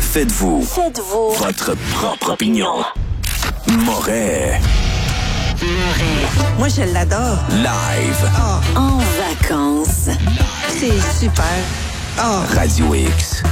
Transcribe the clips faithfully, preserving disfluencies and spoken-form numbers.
Faites-vous, Faites-vous votre propre opinion. Moret. Moi, je l'adore. Live. Oh. En vacances. C'est super. Oh. Radio X.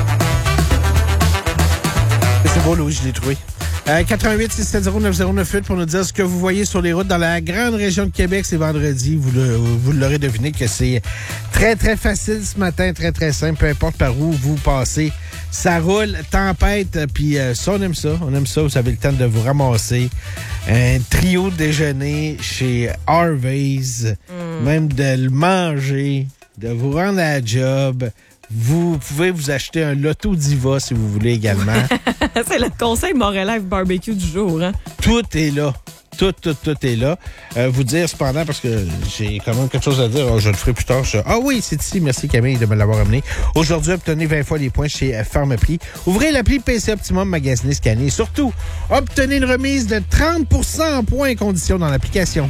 C'est beau, Louis, je l'ai trouvé. Euh, quatre un huit six sept zéro neuf zéro neuf huit pour nous dire ce que vous voyez sur les routes dans la grande région de Québec. C'est vendredi. Vous, le, vous l'aurez deviné que c'est très, très facile ce matin. Très, très simple. Peu importe par où vous passez. Ça roule, tempête. Puis euh, ça, on aime ça. On aime ça. Vous avez le temps de vous ramasser. Un trio de déjeuner chez Harvey's. Mm. Même de le manger. De vous rendre à la job. Vous pouvez vous acheter un Lotto Diva si vous voulez également. C'est le conseil Moret Live Barbecue du jour. Hein? Tout est là. Tout, tout, tout est là. Euh, vous dire cependant, parce que j'ai quand même quelque chose à dire. Oh, je le ferai plus tard. Je... Ah oui, c'est ici. Merci Camille de me l'avoir amené. Aujourd'hui, obtenez vingt fois les points chez Pharmaprix. Ouvrez l'appli P C Optimum, magasinez, scannez. Surtout, obtenez une remise de trente pour cent en points et conditions dans l'application.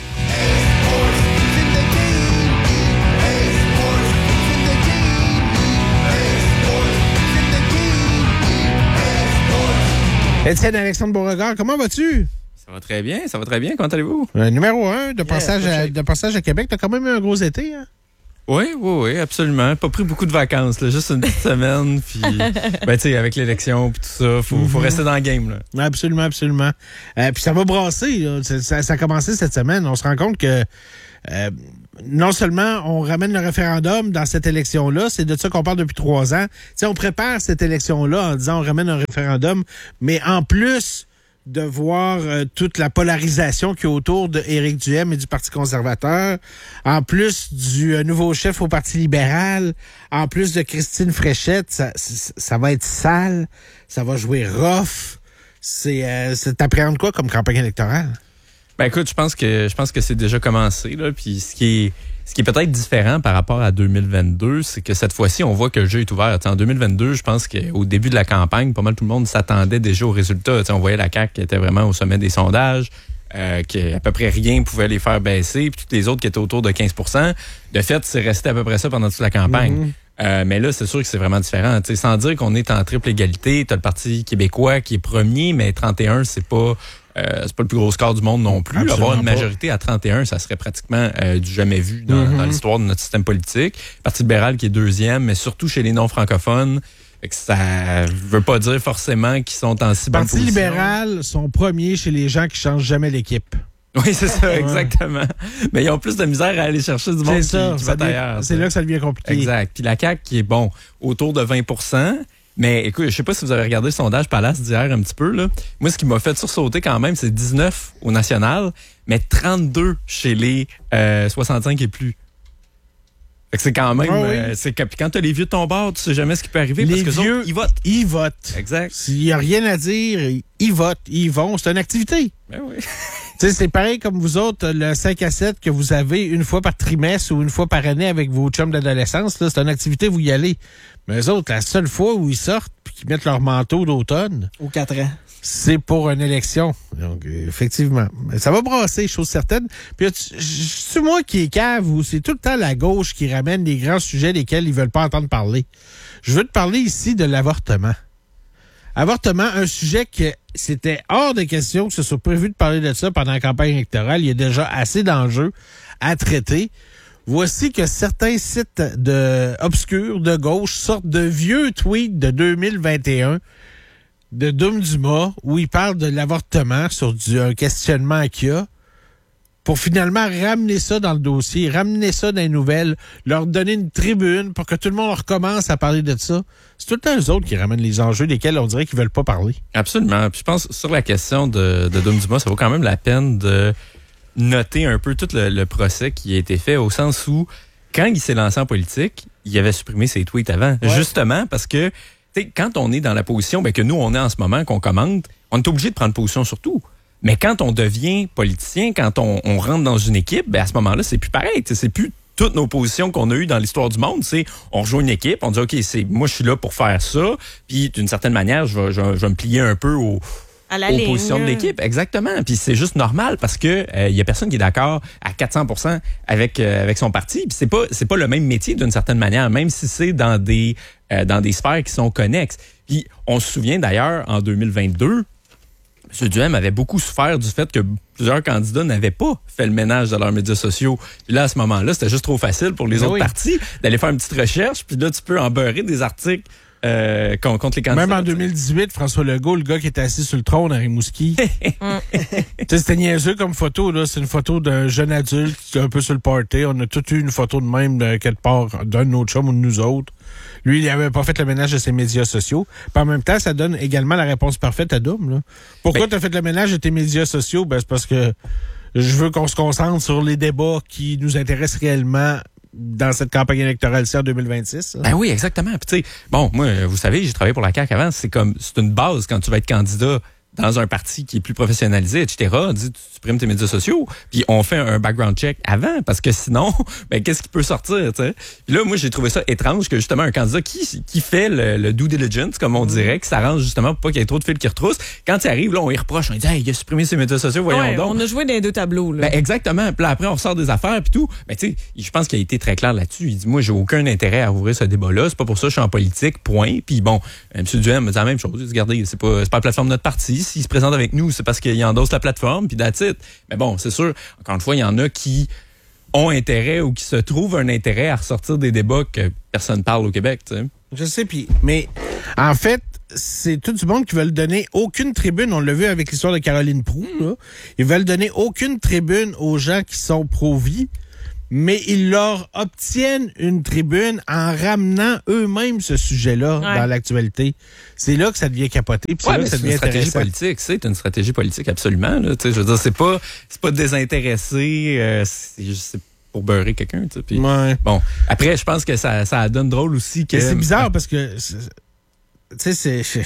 Étienne Alexandre Beauregard, comment vas-tu? Ça va très bien, ça va très bien. Comment allez-vous? Euh, numéro un, de passage, yeah, à, de passage à Québec, t'as quand même eu un gros été, hein? Oui, oui, oui, absolument. Pas pris beaucoup de vacances, là, juste une petite semaine. Puis, ben, tu sais, avec l'élection puis tout ça, faut, mm-hmm. faut rester dans le game, là. Absolument, absolument. Euh, puis ça va brasser, là. Ça, ça, ça a commencé cette semaine. On se rend compte que euh, non seulement on ramène le référendum dans cette élection-là, c'est de ça qu'on parle depuis trois ans. T'sais, on prépare cette élection-là en disant on ramène un référendum, mais en plus de voir euh, toute la polarisation qu'il y a autour de Éric Duhaime et du Parti conservateur, en plus du euh, nouveau chef au Parti libéral, en plus de Christine Fréchette, ça, ça, ça va être sale, ça va jouer rough. C'est, euh, c'est t'appréhendes quoi comme campagne électorale? Ben écoute, je pense que je pense que c'est déjà commencé, là. Puis ce qui est ce qui est peut-être différent par rapport à deux mille vingt-deux, c'est que cette fois-ci, on voit que le jeu est ouvert. T'sais, en deux mille vingt-deux, je pense qu'au début de la campagne, pas mal tout le monde s'attendait déjà aux résultats. T'sais, on voyait la C A Q qui était vraiment au sommet des sondages, euh, qu'à peu près rien pouvait les faire baisser, puis toutes les autres qui étaient autour de quinze pour cent. De fait, c'est resté à peu près ça pendant toute la campagne. Mm-hmm. Euh, mais là, c'est sûr que c'est vraiment différent. T'sais, sans dire qu'on est en triple égalité, t'as le Parti québécois qui est premier, mais trente et un, c'est pas... Euh, c'est pas le plus gros score du monde non plus. Absolument Avoir une majorité pas. À trente et un, ça serait pratiquement euh, du jamais vu dans, mm-hmm. dans l'histoire de notre système politique. Parti libéral qui est deuxième, mais surtout chez les non-francophones. Fait que ça veut pas dire forcément qu'ils sont en si bonne Parti position. libéral sont premiers chez les gens qui changent jamais l'équipe. Oui, c'est ça, ouais. Exactement. Mais ils ont plus de misère à aller chercher du monde ça, qui, qui ça va ailleurs. C'est là que ça devient compliqué. Exact. Puis la C A Q qui est, bon, autour de vingt pour cent. Mais écoute, je sais pas si vous avez regardé le sondage Palace d'hier un petit peu, là. Moi, ce qui m'a fait sursauter quand même, c'est dix-neuf au national, mais trente-deux chez les euh, soixante-cinq et plus. Fait que c'est quand même... Oh oui. euh, c'est que, puis quand t'as les vieux de ton bord, tu sais jamais ce qui peut arriver. Les parce que vieux, autres, ils votent. Ils votent. Exact. S'il y a rien à dire, ils votent. Ils vont. C'est une activité. Ben oui. Tu sais, c'est pareil comme vous autres, le cinq à sept que vous avez une fois par trimestre ou une fois par année avec vos chums d'adolescence, là, c'est une activité, vous y allez. Mais eux autres, la seule fois où ils sortent puis qu'ils mettent leur manteau d'automne... Aux quatre ans. C'est pour une élection. Donc, effectivement. Ça va brasser, chose certaine. Puis, c'est moi qui est cave ou c'est tout le temps la gauche qui ramène les grands sujets desquels ils veulent pas entendre parler. Je veux te parler ici de l'avortement. Avortement, un sujet que c'était hors de question que ce soit prévu de parler de ça pendant la campagne électorale. Il y a déjà assez d'enjeux à traiter. Voici que certains sites de obscurs de gauche sortent de vieux tweets de deux mille vingt et un de Doom Dumas où il parle de l'avortement sur du, un questionnement qu'il y a pour finalement ramener ça dans le dossier, ramener ça dans les nouvelles, leur donner une tribune pour que tout le monde recommence à parler de ça. C'est tout le temps eux autres qui ramènent les enjeux desquels on dirait qu'ils veulent pas parler. Absolument. Puis je pense sur la question de, de Doom Dumas, ça vaut quand même la peine de noter un peu tout le, le procès qui a été fait au sens où, quand il s'est lancé en politique, il avait supprimé ses tweets avant. Ouais. Justement parce que, tu sais, quand on est dans la position ben, que nous, on est en ce moment, qu'on commente, on est obligé de prendre position sur tout. Mais quand on devient politicien, quand on, on rentre dans une équipe, ben à ce moment-là, c'est plus pareil. C'est plus toutes nos positions qu'on a eues dans l'histoire du monde. C'est on rejoint une équipe, on dit OK, c'est moi je suis là pour faire ça. Puis d'une certaine manière, je vais, je vais, je vais me plier un peu au à la aux ligne. positions de l'équipe. Exactement. Puis c'est juste normal parce que il euh, y a personne qui est d'accord à quatre cents pour cent avec euh, avec son parti. Puis c'est pas c'est pas le même métier d'une certaine manière, même si c'est dans des euh, dans des sphères qui sont connexes. Puis on se souvient d'ailleurs, en deux mille vingt-deux, M. Duhem avait beaucoup souffert du fait que plusieurs candidats n'avaient pas fait le ménage de leurs médias sociaux. Puis là, à ce moment-là, c'était juste trop facile pour les Mais autres oui. partis d'aller faire une petite recherche, puis là, tu peux en beurrer des articles euh, contre les candidats. Même en deux mille dix-huit, François Legault, le gars qui était assis sur le trône à Rimouski. Tu sais, c'était niaiseux comme photo, là. C'est une photo d'un jeune adulte qui est un peu sur le party. On a tous eu une photo de même de quelque part d'un de nos chums ou de nous autres. Lui, il n'avait pas fait le ménage de ses médias sociaux. Puis en même temps, ça donne également la réponse parfaite à Doom, là. Pourquoi Ben, tu as fait le ménage de tes médias sociaux? Ben, c'est parce que je veux qu'on se concentre sur les débats qui nous intéressent réellement dans cette campagne électorale-ci en deux mille vingt-six. Hein? Ben oui, exactement. Puis tu sais, bon, moi, vous savez, j'ai travaillé pour la C A Q avant. C'est comme, c'est une base quand tu vas être candidat dans un parti qui est plus professionnalisé, et cetera. Dis, tu supprimes tes médias sociaux, puis on fait un background check avant, parce que sinon, ben qu'est-ce qui peut sortir, tu sais? Puis là, moi, j'ai trouvé ça étrange que justement un candidat qui qui fait le, le due diligence, comme on dirait, qui s'arrange justement pour pas qu'il y ait trop de fils qui retroussent. Quand il arrive, là, on y reproche, on dit, hey, il a supprimé ses médias sociaux, voyons Ouais, donc. on a joué dans les deux tableaux. Là. Ben exactement. Puis là, après, on sort des affaires puis tout. Ben tu sais, je pense qu'il a été très clair là-dessus. Il dit, moi, j'ai aucun intérêt à ouvrir ce débat-là. C'est pas pour ça que je suis en politique, point. Puis bon, euh, M. Duhem me dit la même chose. Il dit, regardez, c'est pas, c'est pas la plateforme de notre parti. S'il se présente avec nous, c'est parce qu'il endosse la plateforme, puis that's it. Mais bon, c'est sûr, encore une fois, il y en a qui ont intérêt ou qui se trouvent un intérêt à ressortir des débats que personne parle au Québec, tu sais. Je sais, puis mais en fait, c'est tout du monde qui veulent donner aucune tribune. On l'a vu avec l'histoire de Caroline Proulx, là. Ils veulent donner aucune tribune aux gens qui sont pro-vie, mais ils leur obtiennent une tribune en ramenant eux-mêmes ce sujet-là Ouais. dans l'actualité. C'est là que ça devient capoté, puis c'est Ouais, là mais que ça c'est devient une stratégie intéressant. politique, c'est une stratégie politique absolument. Là, tu sais, je veux dire, c'est pas, c'est pas désintéressé, euh, c'est juste pour beurrer quelqu'un. Tu sais, puis Ouais. bon, après, je pense que ça, ça donne drôle aussi que. Mais c'est bizarre parce que, c'est- tu sais, c'est... Je,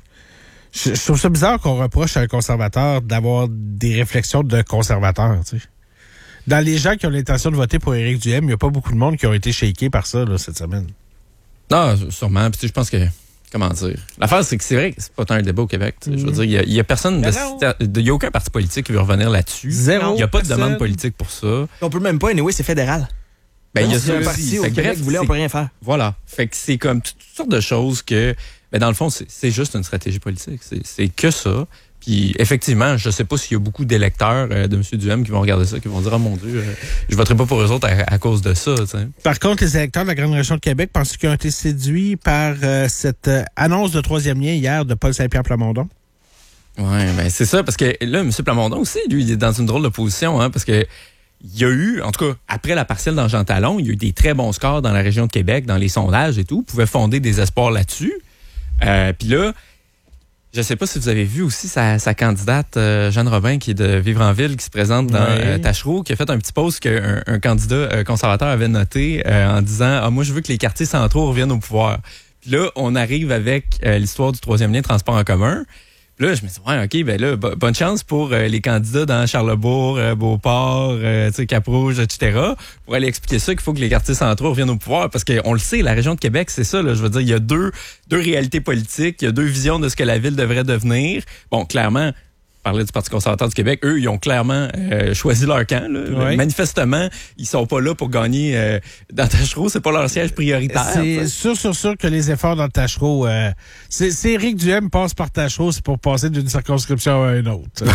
je- je trouve ça bizarre qu'on reproche à un conservateur d'avoir des réflexions de conservateur, tu sais. Dans les gens qui ont l'intention de voter pour Éric Duhem, il n'y a pas beaucoup de monde qui ont été shakés par ça là, cette semaine. Non, sûrement. Puis tu sais, je pense que. Comment dire? L'affaire, c'est que c'est vrai que c'est pas tant un débat au Québec. tu sais. Je veux dire, il y a- il y, a personne. Mais de- non. de- Il y a aucun parti politique qui veut revenir là-dessus. Zéro. Il n'y a pas de Personne. demande politique pour ça. On peut même pas, anyway, c'est fédéral. Ben, il y a Si ça un aussi. parti au Fait que Québec bref, voulait, on c'est- peut rien faire. Voilà. Fait que c'est comme toutes sortes de choses que, ben, dans le fond, c'est c'est juste une stratégie politique. C'est c'est que ça. Puis, effectivement, je sais pas s'il y a beaucoup d'électeurs euh, de M. Duhem qui vont regarder ça, qui vont dire, oh mon Dieu, euh, je voterai pas pour eux autres à, à cause de ça, tu sais. Par contre, les électeurs de la Grande Région de Québec pensent qu'ils ont été séduits par euh, cette euh, annonce de troisième lien hier de Paul Saint-Pierre Plamondon. Ouais, ben c'est ça, parce que là, M. Plamondon aussi, lui, il est dans une drôle de position, hein, parce que il y a eu, en tout cas, après la partielle dans Jean Talon, il y a eu des très bons scores dans la région de Québec, dans les sondages et tout, pouvait fonder des espoirs là-dessus. Euh, Puis là, je sais pas si vous avez vu aussi sa, sa candidate, euh, Jeanne Robin, qui est de Vivre en Ville, qui se présente dans Ouais. euh, Tachereau, qui a fait un petit post qu'un un candidat euh, conservateur avait noté euh, en disant « Ah, moi, je veux que les quartiers centraux reviennent au pouvoir. » Puis là, on arrive avec euh, l'histoire du troisième lien de transport en commun. Puis là, je me dis, ouais, OK, ben là, bo- bonne chance pour euh, les candidats dans Charlebourg, euh, Beauport, euh, tu sais, Cap-Rouge, et cetera, pour aller expliquer ça qu'il faut que les quartiers centraux reviennent au pouvoir. Parce qu'on le sait, la région de Québec, c'est ça, là. Je veux dire, il y a deux, deux réalités politiques, il y a deux visions de ce que la ville devrait devenir. Bon, clairement, parler du Parti conservateur du Québec, eux, ils ont clairement euh, choisi leur camp. Là. Ouais. Manifestement, ils sont pas là pour gagner euh, dans Tachereau, c'est pas leur siège prioritaire. C'est ça. sûr, sûr, sûr que les efforts dans Tachereau, euh, c'est c'est Éric Duhem passe par Tachereau, c'est pour passer d'une circonscription à une autre.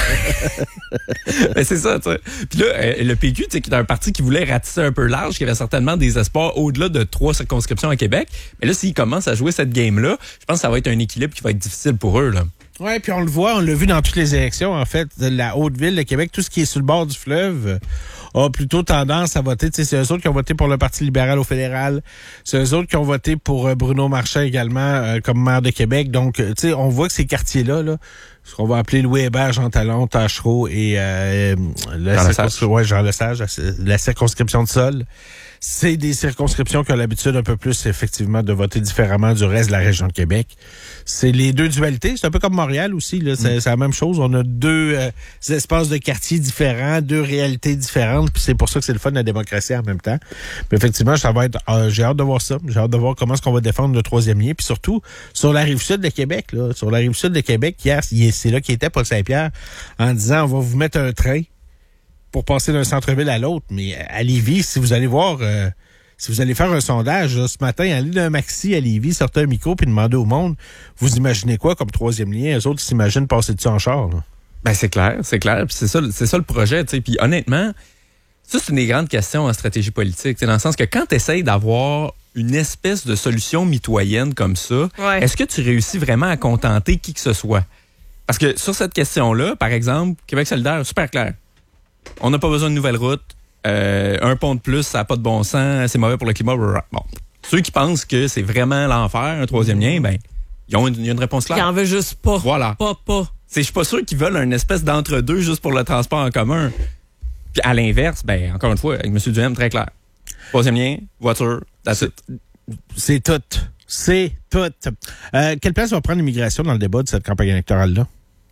Ben, c'est ça, tu sais. Puis là, euh, le P Q, tu sais, qui est un parti qui voulait ratisser un peu large, qui avait certainement des espoirs au-delà de trois circonscriptions à Québec. Mais là, s'ils commencent à jouer cette game-là, je pense que ça va être un équilibre qui va être difficile pour eux, là. Oui, puis on le voit, on l'a vu dans toutes les élections, en fait, de la Haute-Ville de Québec, tout ce qui est sur le bord du fleuve euh, a plutôt tendance à voter. Tu sais, c'est eux autres qui ont voté pour le Parti libéral au fédéral. C'est eux autres qui ont voté pour euh, Bruno Marchand également euh, comme maire de Québec. Donc, euh, tu sais, on voit que ces quartiers-là, là, ce qu'on va appeler Louis Hébert, Jean Talon, Tachereau et euh, la Jean circonscri- Lesage. ouais, Jean Lesage, la, la circonscription de Sol. C'est des circonscriptions qui ont l'habitude un peu plus, effectivement, de voter différemment du reste de la région de Québec. C'est les deux dualités. C'est un peu comme Montréal aussi. Là. C'est, c'est la même chose. On a deux euh, espaces de quartiers différents, deux réalités différentes. Puis c'est pour ça que c'est le fun de la démocratie en même temps. Mais effectivement, ça va être. Euh, j'ai hâte de voir ça. J'ai hâte de voir comment est-ce qu'on va défendre le troisième lien. Puis surtout, sur la rive sud de Québec, là, sur la rive sud de Québec, hier, c'est là qu'il était Paul Saint-Pierre, en disant on va vous mettre un train pour passer d'un centre-ville à l'autre. Mais à Lévis, si vous allez voir, euh, si vous allez faire un sondage là, ce matin, allez d'un maxi à Lévis, sortez un micro puis demandez au monde, vous imaginez quoi comme troisième lien? Eux autres s'imaginent passer dessus en char. Là. Ben c'est clair, c'est clair. Puis c'est ça, c'est ça le projet. Tu sais. Puis honnêtement, ça c'est une des grandes questions en stratégie politique. Dans le sens que quand tu essayes d'avoir une espèce de solution mitoyenne comme ça, ouais. est-ce que tu réussis vraiment à contenter qui que ce soit? Parce que sur cette question-là, par exemple, Québec solidaire, super clair. On n'a pas besoin de nouvelles routes. Euh, un pont de plus, ça n'a pas de bon sens. C'est mauvais pour le climat. Bon. Ceux qui pensent que c'est vraiment l'enfer, un troisième lien, ben, ils ont une, il y a une réponse claire. Qui en veut juste pas. Voilà. Pas, pas. C'est, je suis pas sûr qu'ils veulent une espèce d'entre-deux juste pour le transport en commun. Puis à l'inverse, ben, encore une fois, avec M. Duhem, très clair. Troisième lien, voiture, that's it. C'est tout. C'est tout. Euh, quelle place va prendre l'immigration dans le débat de cette campagne électorale-là?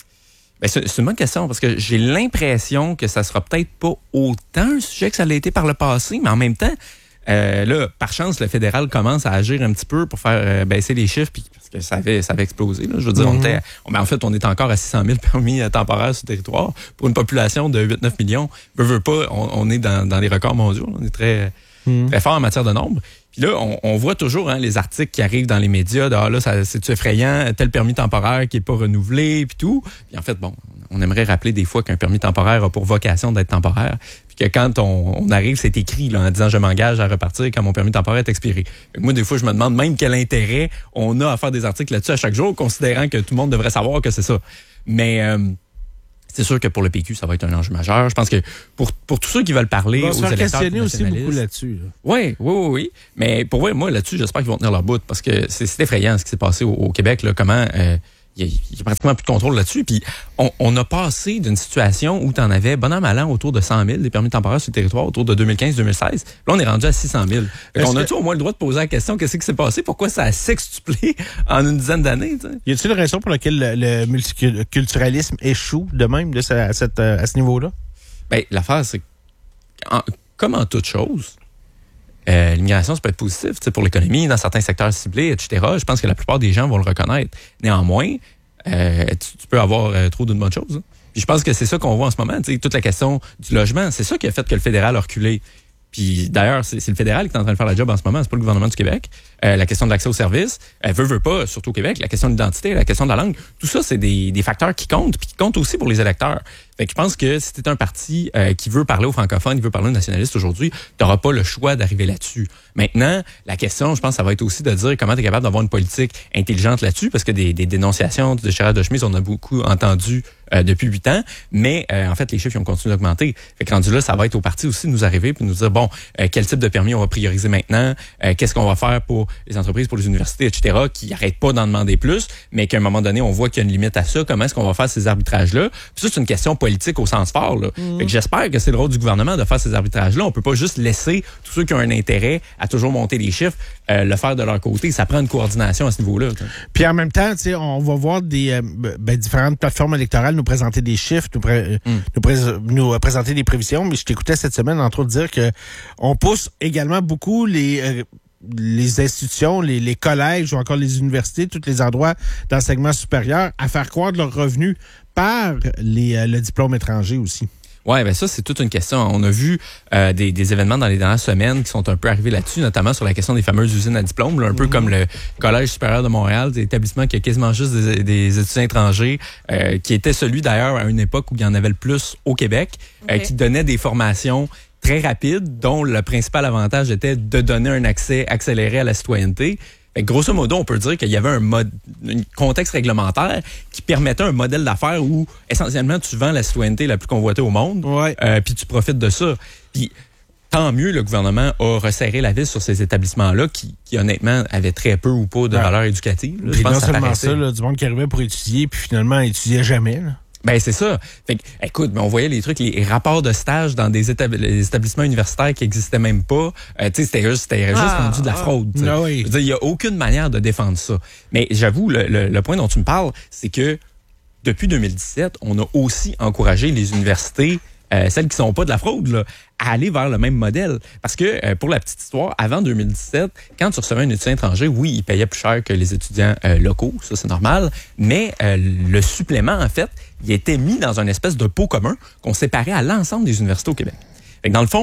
Ben, c'est, c'est une bonne question parce que j'ai l'impression que ça sera peut-être pas autant un sujet que ça l'a été par le passé, mais en même temps, euh, là, par chance, le fédéral commence à agir un petit peu pour faire euh, baisser les chiffres, puis parce que ça avait, ça avait explosé. Là. Je veux dire, mm-hmm. on était, on, ben, en fait, on est encore à six cent mille permis temporaires sur le territoire pour une population de huit neuf millions. Veux, veux pas, on, on est dans, dans les records mondiaux. On est très, mm-hmm. très fort en matière de nombre. Puis là, on, on voit toujours hein, les articles qui arrivent dans les médias de ah, là, ça, c'est effrayant, tel permis temporaire qui n'est pas renouvelé, puis tout. Puis en fait, bon, on aimerait rappeler des fois qu'un permis temporaire a pour vocation d'être temporaire. Puis que quand on, on arrive, c'est écrit là, en disant je m'engage à repartir quand mon permis temporaire est expiré. Fait que moi, des fois, je me demande même quel intérêt on a à faire des articles là-dessus à chaque jour, considérant que tout le monde devrait savoir que c'est ça. Mais euh, c'est sûr que pour le P Q, ça va être un enjeu majeur. Je pense que pour, pour tous ceux qui veulent parler on va aux se faire électeurs questionner aussi nationalistes, beaucoup là-dessus. Là. Oui, oui, oui, oui. Mais pour vrai, moi, là-dessus, j'espère qu'ils vont tenir leur bout parce que c'est, c'est effrayant ce qui s'est passé au, au Québec. Là, comment euh, il y, y a pratiquement plus de contrôle là-dessus. Puis on, on a passé d'une situation où tu en avais, bon an, mal an, autour de cent mille des permis temporaires sur le territoire, autour de deux mille quinze deux mille seize. Là, on est rendu à six cent mille. On a-tu au moins le droit de poser la question, qu'est-ce qui s'est passé? Pourquoi ça a sextuplé en une dizaine d'années? T'sais? Y a-t-il une raison pour laquelle le, le multiculturalisme échoue de même de ce, à, cette, à ce niveau-là? Bien, l'affaire, c'est en, comme en toute chose, Euh, l'immigration, ça peut être positif pour l'économie, dans certains secteurs ciblés, et cetera. Je pense que la plupart des gens vont le reconnaître. Néanmoins, euh, tu, tu peux avoir euh, trop d'une bonne chose. Hein. Puis je pense que c'est ça qu'on voit en ce moment. Toute la question du logement, c'est ça qui a fait que le fédéral a reculé. Puis d'ailleurs, c'est, c'est le fédéral qui est en train de faire la job en ce moment, c'est pas le gouvernement du Québec. Euh, la question de l'accès aux services, elle veut, veut pas, surtout au Québec, la question de l'identité, la question de la langue, tout ça, c'est des, des facteurs qui comptent, puis qui comptent aussi pour les électeurs. Fait que je pense que si t'es un parti euh, qui veut parler aux francophones, qui veut parler aux nationalistes aujourd'hui, t'auras pas le choix d'arriver là-dessus. Maintenant, la question, je pense, ça va être aussi de dire comment t'es capable d'avoir une politique intelligente là-dessus, parce que des, des dénonciations de déchirage de chemise, on a beaucoup entendu euh, depuis huit ans, mais euh, en fait, les chiffres ils ont continué d'augmenter. Fait que rendu là, ça va être au parti aussi de nous arriver puis nous dire, bon, euh, quel type de permis on va prioriser maintenant, euh, qu'est-ce qu'on va faire pour les entreprises, pour les universités, et cetera, qui n'arrêtent pas d'en demander plus, mais qu'à un moment donné, on voit qu'il y a une limite à ça. Comment est-ce qu'on va faire ces arbitrages-là? Puis ça, c'est une question politique au sens fort. Là. Mmh. Fait que j'espère que c'est le rôle du gouvernement de faire ces arbitrages-là. On peut pas juste laisser tous ceux qui ont un intérêt à toujours monter les chiffres euh, le faire de leur côté. Ça prend une coordination à ce niveau-là. T'sais. Puis en même temps, on va voir des euh, ben, différentes plateformes électorales nous présenter des chiffres, nous, pré- mmh. nous, pré- nous présenter des prévisions. Mais je t'écoutais cette semaine, entre autres, dire que on pousse également beaucoup les... Euh, les institutions, les, les collèges ou encore les universités, tous les endroits d'enseignement supérieur à faire croître leurs revenus par les, euh, le diplôme étranger aussi. Oui, ben ça, c'est toute une question. On a vu euh, des, des événements dans les dernières semaines qui sont un peu arrivés là-dessus, notamment sur la question des fameuses usines à diplôme, là, un mmh. peu comme le Collège supérieur de Montréal, des établissements qui a quasiment juste des, des étudiants étrangers, euh, qui était celui d'ailleurs à une époque où il y en avait le plus au Québec, okay. euh, qui donnait des formations très rapide, dont le principal avantage était de donner un accès accéléré à la citoyenneté. Fait que grosso modo, on peut dire qu'il y avait un, mode, un contexte réglementaire qui permettait un modèle d'affaires où, essentiellement, tu vends la citoyenneté la plus convoitée au monde, ouais. euh, puis tu profites de ça. Puis tant mieux, le gouvernement a resserré la vis sur ces établissements-là qui, qui honnêtement, avaient très peu ou pas de ouais. valeur éducative. Là, je pense non que ça seulement ça, là, du monde qui arrivait pour étudier, puis finalement, étudiait jamais, là. Ben c'est ça. Fait que, écoute, ben on voyait les trucs, les rapports de stage dans des étab- les établissements universitaires qui existaient même pas. Euh, tu sais, c'était juste, c'était juste ah, rendu de la fraude. Ah, oui. Je veux dire, il y a aucune manière de défendre ça. Mais j'avoue, le, le, le point dont tu me parles, c'est que depuis deux mille dix-sept, on a aussi encouragé les universités, euh, celles qui sont pas de la fraude, là, à aller vers le même modèle. Parce que, euh, pour la petite histoire, avant deux mille dix-sept, quand tu recevais un étudiant étranger, oui, il payait plus cher que les étudiants euh, locaux, ça c'est normal, mais euh, le supplément, en fait, il était mis dans une espèce de pot commun qu'on séparait à l'ensemble des universités au Québec. Fait que dans le fond,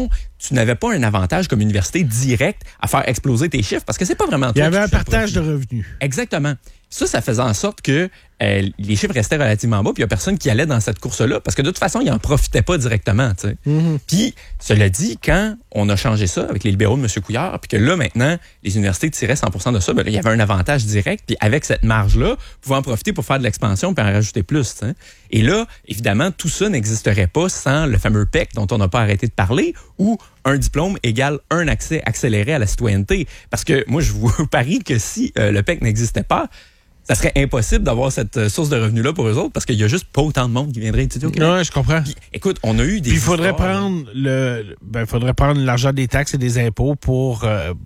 tu n'avais pas un avantage comme université direct à faire exploser tes chiffres parce que c'est pas vraiment Il y toi avait qui un touchais le partage de profit. revenus. Exactement. Ça, ça faisait en sorte que euh, les chiffres restaient relativement bas, puis il n'y a personne qui allait dans cette course-là, parce que de toute façon, ils n'en profitaient pas directement. Tu sais. Mm-hmm. Puis, cela dit, quand on a changé ça avec les libéraux de M. Couillard, puis que là, maintenant, les universités tiraient cent pour cent de ça, ben là, il y avait un avantage direct, puis avec cette marge-là, vous pouvez en profiter pour faire de l'expansion puis en rajouter plus. Tu sais. Et là, évidemment, tout ça n'existerait pas sans le fameux P E C dont on n'a pas arrêté de parler, où un diplôme égale un accès accéléré à la citoyenneté. Parce que moi, je vous parie que si euh, le P E C n'existait pas, ça serait impossible d'avoir cette euh, source de revenus-là pour eux autres parce qu'il y a juste pas autant de monde qui viendrait étudier au Québec. Oui, je comprends. Puis, écoute, on a eu des Puis il faudrait histoires, prendre le, ben, faudrait prendre l'argent des taxes et des impôts pour, euh,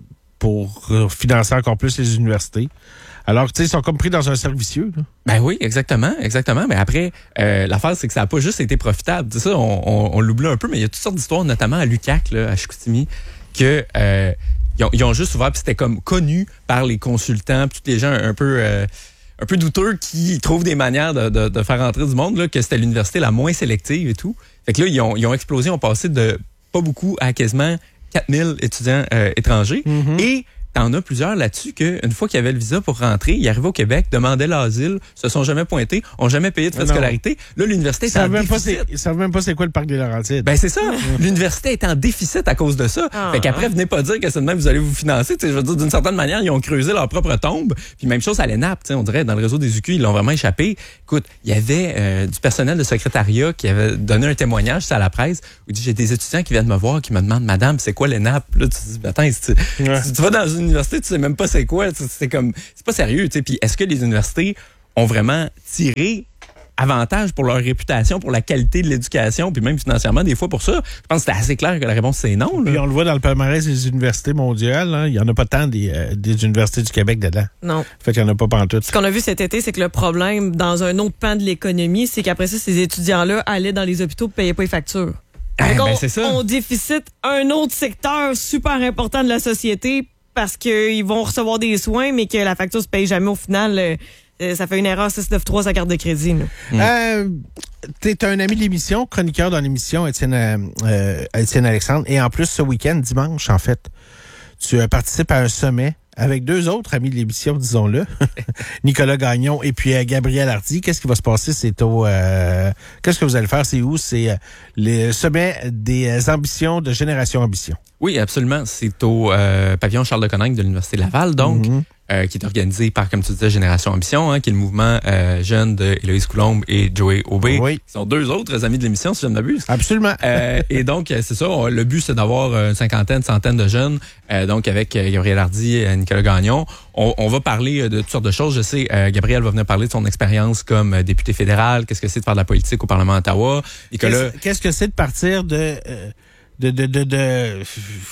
pour euh, financer encore plus les universités. Alors, tu sais, ils sont comme pris dans un cercle vicieux. Là. Ben oui, exactement, exactement. Mais après, euh, l'affaire, c'est que ça n'a pas juste été profitable. Tu sais, ça, on, on, on l'oublie un peu, mais il y a toutes sortes d'histoires, notamment à l'U Q A C, là, à Chicoutimi, que euh, ils, ont, ils ont juste ouvert, puis c'était comme connu par les consultants, puis tous les gens un peu... Euh, un peu douteux qui trouvent des manières de, de, de faire entrer du monde, là, que c'était l'université la moins sélective et tout. Fait que là, ils ont, ils ont explosé, ils ont passé de pas beaucoup à quasiment quatre mille étudiants euh, étrangers. Mm-hmm. Et t'en as plusieurs là-dessus qu'une fois qu'ils avaient le visa pour rentrer, ils arrivaient au Québec, demandaient l'asile, se sont jamais pointés, ont jamais payé de frais de scolarité. Là, l'université est en déficit. Ils savent même pas c'est quoi le parc des Laurentides. Ben c'est ça. L'université est en déficit à cause de ça. Ah, fait qu'après, venez pas dire que c'est de même vous allez vous financer. T'sais, je veux dire, d'une certaine manière, ils ont creusé leur propre tombe. Puis même chose à l'E N A P, on dirait, dans le réseau des U Q, ils l'ont vraiment échappé. Écoute, il y avait euh, du personnel de secrétariat qui avait donné un témoignage à la presse où il dit, j'ai des étudiants qui viennent me voir, qui me demandent, madame, c'est quoi l'E N A P? Là, tu te dis, attends, si tu, ouais. si tu vas dans une université, tu sais même pas c'est quoi, c'est comme c'est pas sérieux, tu sais. Puis est-ce que les universités ont vraiment tiré avantage pour leur réputation, pour la qualité de l'éducation, puis même financièrement des fois pour ça? Je pense que c'était assez clair que la réponse c'est non. Là. Puis on le voit dans le palmarès des universités mondiales, hein, il y en a pas tant des, euh, des universités du Québec dedans. Non. Fait qu'il y en a pas pantoute. Ce qu'on a vu cet été, c'est que le problème dans un autre pan de l'économie, c'est qu'après ça, ces étudiants-là allaient dans les hôpitaux pour payer pas les factures. Eh, on, ben, c'est ça. on déficite un autre secteur super important de la société parce qu'ils vont recevoir des soins, mais que la facture se paye jamais au final. Euh, ça fait une erreur six neuf trois sa carte de crédit. Là. Mm. Euh, t'es un ami de l'émission, chroniqueur dans l'émission, Étienne, euh, Étienne Alexandre. Et en plus, ce week-end, dimanche, en fait, tu euh, participes à un sommet avec deux autres amis de l'émission, disons-le, Nicolas Gagnon et puis euh, Gabriel Hardy. Qu'est-ce qui va se passer? C'est au... Euh, qu'est-ce que vous allez faire? C'est où? C'est euh, le sommet des ambitions de Génération Ambition. Oui, absolument. C'est au euh, pavillon Charles de Coninck de l'Université de Laval, donc, mm-hmm. euh, qui est organisé par, comme tu disais, Génération Ambition, hein, qui est le mouvement euh, jeune de Héloïse Coulombe et Joey Aubé. Oui. Qui sont deux autres amis de l'émission, si je ne m'abuse. Absolument. euh, et donc, c'est ça. On, le but, c'est d'avoir une cinquantaine, une centaine de jeunes, euh, donc avec euh, Gabriel Hardy et Nicolas Gagnon. On, on va parler de toutes sortes de choses. Je sais, euh, Gabriel va venir parler de son expérience comme euh, député fédéral. Qu'est-ce que c'est de faire de la politique au Parlement d'Ottawa? Nicolas... Qu'est-ce, qu'est-ce que c'est de partir de... Euh... De, de, de, de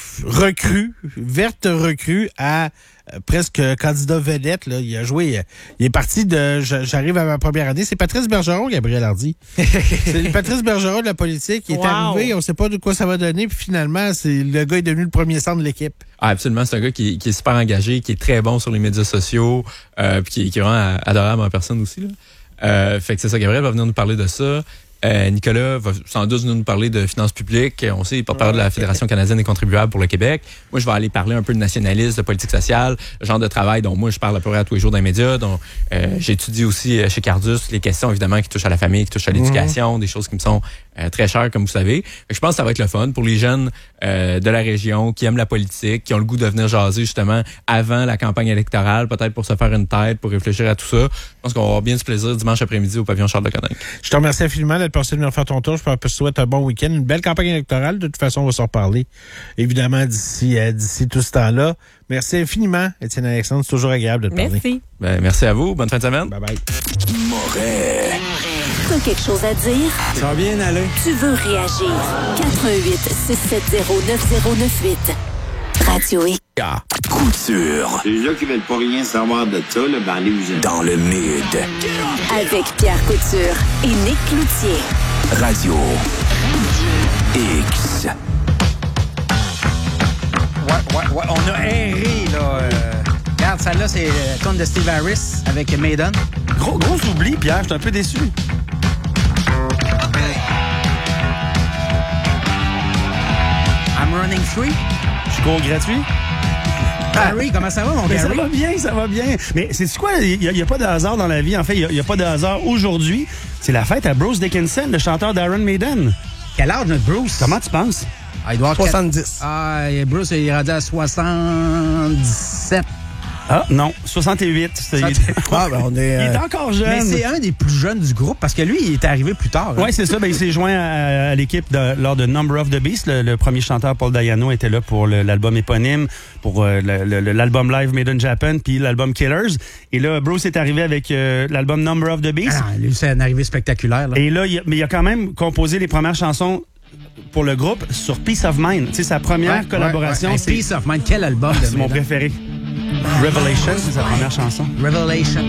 recrue, verte recrue à euh, presque candidat vedette. Là. Il a joué, euh, il est parti de, j'arrive à ma première année. C'est Patrice Bergeron, Gabriel Hardy. C'est Patrice Bergeron de la politique. Il est wow. arrivé, on ne sait pas de quoi ça va donner. Puis finalement, c'est le gars est devenu le premier centre de l'équipe. Ah, absolument, c'est un gars qui, qui est super engagé, qui est très bon sur les médias sociaux, euh, puis qui, qui est vraiment adorable en personne aussi. Là. Euh, fait que c'est ça, Gabriel va venir nous parler de ça. Euh, Nicolas va sans doute nous parler de finances publiques. On sait, il porte-parole de la Fédération canadienne des contribuables pour le Québec. Moi, je vais aller parler un peu de nationalisme, de politique sociale, le genre de travail dont moi, je parle à peu près à tous les jours dans les médias. Donc, euh, j'étudie aussi chez Cardus les questions, évidemment, qui touchent à la famille, qui touchent à l'éducation, mmh. des choses qui me sont euh, très chères, comme vous savez. Je pense que ça va être le fun pour les jeunes euh, de la région qui aiment la politique, qui ont le goût de venir jaser, justement, avant la campagne électorale, peut-être pour se faire une tête, pour réfléchir à tout ça. Je pense qu'on va avoir bien du plaisir dimanche après-midi au pavillon Charles de Coninck. Je te remercie infiniment d'être passé de venir faire ton tour. Je te souhaite un bon week-end, une belle campagne électorale. De toute façon, on va s'en reparler, évidemment, d'ici, euh, d'ici tout ce temps-là. Merci infiniment, Étienne Alexandre. C'est toujours agréable de te merci. parler. Ben, merci à vous. Bonne fin de semaine. Bye-bye. Moret. T'as quelque chose à dire? Ça va bien aller. Tu veux réagir? quatre un huit six sept zéro neuf zéro neuf huit. Radio X. Couture. Les gens qui veulent pas rien savoir de ça, là, ben allez-vous-en. Dans le mid. Avec Pierre Couture et Nick Cloutier. Radio X. Ouais, ouais, ouais. On a erré, là. Euh... Regarde, celle-là, c'est le tune de Steve Harris avec Maiden. Gros, gros oubli, Pierre. Je suis un peu déçu. I'm Running Free. Je cours gratuit. Harry, comment ça va, mon Mais Gary? ça va bien, ça va bien. Mais c'est quoi? Il n'y a, a pas de hasard dans la vie. En fait, il n'y a, a pas de hasard aujourd'hui. C'est la fête à Bruce Dickinson, le chanteur d'Iron Maiden. Quel âge, notre Bruce? Comment tu penses? Ah, il doit avoir soixante-dix. Ah, et Bruce, il est rendu à soixante-dix-sept. Ah, non, soixante-huit. C'est- il, Ah, ben, on est. il est euh, encore jeune. Mais c'est un des plus jeunes du groupe parce que lui, il est arrivé plus tard. hein. Oui, c'est ça. Ben, il s'est joint à, à l'équipe de- lors de Number of the Beast. Le, le premier chanteur, Paul Dayano, était là pour le- l'album éponyme, pour euh, le- le- l'album live Made in Japan, puis l'album Killers. Et là, Bruce est arrivé avec euh, l'album Number of the Beast. Ah, lui, c'est une arrivée spectaculaire. Là. Et là, il a, mais il a quand même composé les premières chansons pour le groupe sur Peace of Mind. Tu sais, sa première Ouais, collaboration, ouais, ouais. c'est Peace of Mind, quel album de c'est mon Maiden. préféré. Revelation, c'est sa première chanson. Revelation.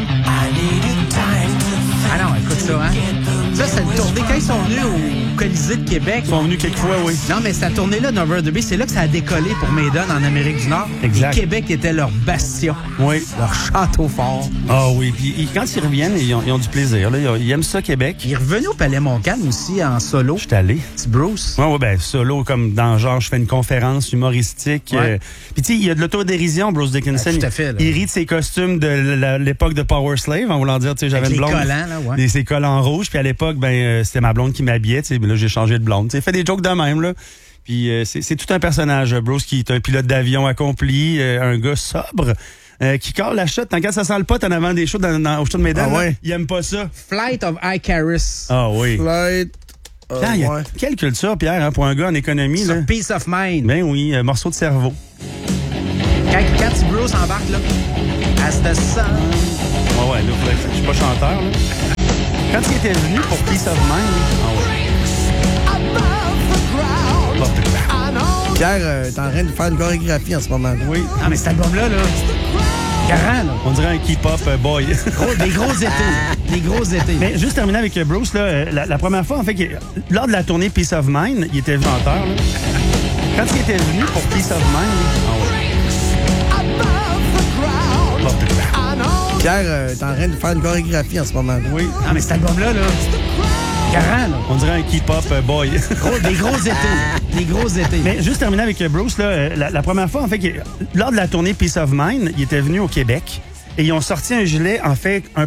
Ah non, écoute ça, hein? Ça, c'est une tournée. Quand ils sont venus au Colisée de Québec. Ils sont venus quelques fois, oui. Non, mais cette tournée-là, Number of the Beast, c'est là que ça a décollé pour Maiden en Amérique du Nord. Exact. Et Québec était leur bastion. Oui. Leur château fort. Ah oui, puis ils- quand ils reviennent, ils ont, ils ont du plaisir. Là. Ils, ont- ils aiment ça, Québec. Il est revenu au Palais Montcalm aussi en solo. Je suis allé. Petit Bruce. Oui, oui, ben solo, comme dans genre, je fais une conférence humoristique. Ouais. euh, Puis tu sais, il y a de l'autodérision, Bruce Dickinson. Ah, tout à fait, là. Il rit de ses costumes de la- l'époque de Power Slave, en voulant dire, tu sais, j'avais Avec une les blonde. collants, là, ouais. Des, ses collants rouges. Puis à l'époque, ben euh, c'était ma blonde qui m'habillait, tu sais, mais là, j'ai changé de blonde. Tu sais, fait des jokes de même, là. Puis euh, c'est c'est tout un personnage, Bruce, qui est un pilote d'avion accompli, euh, un gars sobre. euh, qui colle la shot. Tant que ça sent le pot en avant des shows dans, dans, au show de Maiden, Ah ouais? là, il aime pas ça. Flight of Icarus. Ah oui. Flight. euh, Pierre, il y a ouais. quelle culture, Pierre, hein, pour un gars en économie, là? Sur Peace of Mind. Ben oui, euh, morceau de cerveau. Quand, quand petit Bruce embarque, là. As the sun. Ouais, ouais, là, faudrait que- je suis pas chanteur, là. Quand il était venu pour Peace of Mind, ah ouais. Above the ground. Pierre euh, est en train de faire une chorégraphie en ce moment. Oui. Ah, mais cet album-là, là. Garant, là. On dirait un K-pop euh, boy. Gros- des gros étés. Des gros étés. Mais juste terminer avec euh, Bruce, là, euh, la, la première fois, en fait, qu'il- lors de la tournée Peace of Mind, il était chanteur, là. Quand il était venu pour Peace of Mind, ah ouais. Above the ground. Pierre euh, est en train de faire une chorégraphie en ce moment. Oui. Ah, mais cet album-là, là. Garant, là. On dirait un K-pop euh, boy. Gros- des gros étés. Des gros étés. Mais juste terminer avec euh, Bruce, là, euh, la, la première fois, en fait, qu'il- lors de la tournée Peace of Mind, il était venu au Québec et ils ont sorti un gilet, en fait, un